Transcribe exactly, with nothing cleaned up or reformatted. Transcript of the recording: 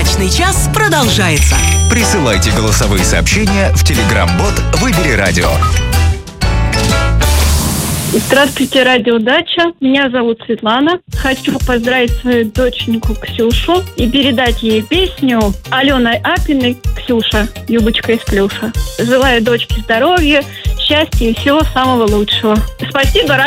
Удачный час продолжается. Присылайте голосовые сообщения в Telegram-бот «Выбери радио». Здравствуйте, радио «Дача». Меня зовут Светлана. Хочу поздравить свою доченьку Ксюшу и передать ей песню Алены Апиной «Ксюша, юбочка из плюша». Желаю дочке здоровья, счастья и всего самого лучшего. Спасибо,